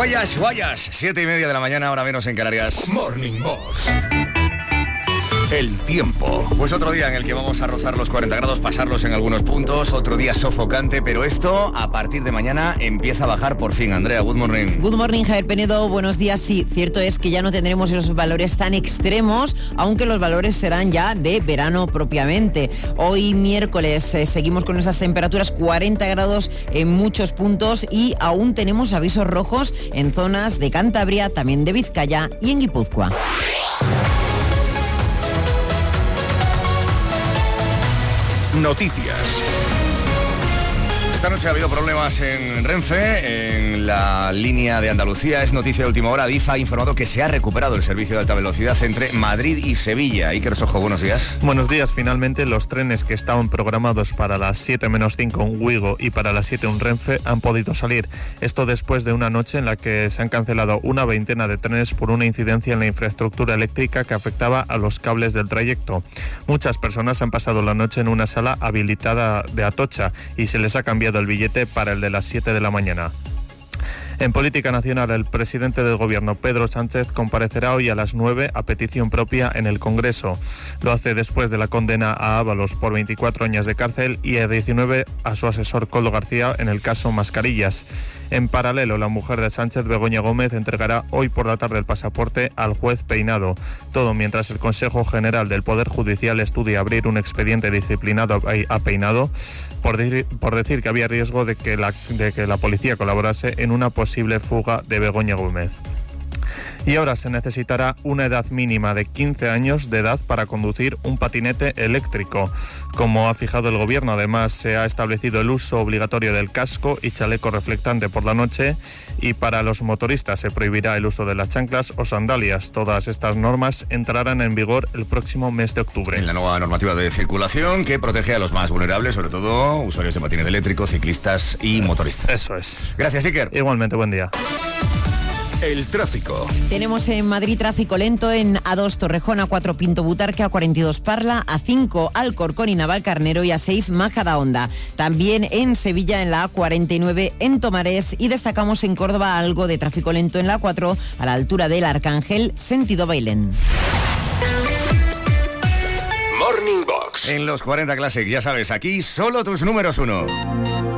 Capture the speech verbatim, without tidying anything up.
Guayas, guayas, siete y media de la mañana, ahora menos en Canarias. Morning Box. El tiempo. Pues otro día en el que vamos a rozar los cuarenta grados, pasarlos en algunos puntos, otro día sofocante, pero esto a partir de mañana empieza a bajar por fin. Andrea, good morning. Good morning, Javier Penedo, buenos días. Sí, cierto es que ya no tendremos esos valores tan extremos, aunque los valores serán ya de verano propiamente. Hoy miércoles eh, seguimos con esas temperaturas, cuarenta grados en muchos puntos y aún tenemos avisos rojos en zonas de Cantabria, también de Vizcaya y en Guipúzcoa. Noticias. Esta noche ha habido problemas en Renfe, en la línea de Andalucía. Es noticia de última hora. Adif ha informado que se ha recuperado el servicio de alta velocidad entre Madrid y Sevilla. Iker Sojo, buenos días. Buenos días. Finalmente, los trenes que estaban programados para las siete menos cinco en Wigo y para las siete en Renfe han podido salir. Esto después de una noche en la que se han cancelado una veintena de trenes por una incidencia en la infraestructura eléctrica que afectaba a los cables del trayecto. Muchas personas han pasado la noche en una sala habilitada de Atocha y se les ha cambiado el billete para el de las siete de la mañana. En política nacional, el presidente del gobierno, Pedro Sánchez, comparecerá hoy a las nueve a petición propia en el Congreso. Lo hace después de la condena a Ábalos por veinticuatro años de cárcel y a diecinueve a su asesor Koldo García en el caso Mascarillas. En paralelo, la mujer de Sánchez, Begoña Gómez, entregará hoy por la tarde el pasaporte al juez Peinado. Todo mientras el Consejo General del Poder Judicial estudia abrir un expediente disciplinado a Peinado por, de- por decir que había riesgo de que la, de que la policía colaborase en una posible fuga de Begoña Gómez. Y ahora se necesitará una edad mínima de quince años de edad para conducir un patinete eléctrico. Como ha fijado el gobierno, además se ha establecido el uso obligatorio del casco y chaleco reflectante por la noche, y para los motoristas se prohibirá el uso de las chanclas o sandalias. Todas estas normas entrarán en vigor el próximo mes de octubre. En la nueva normativa de circulación que protege a los más vulnerables, sobre todo usuarios de patinete eléctrico, ciclistas y motoristas. Eso es. Gracias, Iker. Igualmente, buen día. El tráfico. Tenemos en Madrid tráfico lento en A dos Torrejón, A cuatro Pinto Butarque, A cuarenta y dos Parla, A cinco Alcorcón y Navalcarnero y A seis Majadahonda. También en Sevilla en la A cuarenta y nueve en Tomares, y destacamos en Córdoba algo de tráfico lento en la A cuatro a la altura del Arcángel, sentido Bailén. Morning Box. En los cuarenta Classic, ya sabes, aquí solo tus números uno.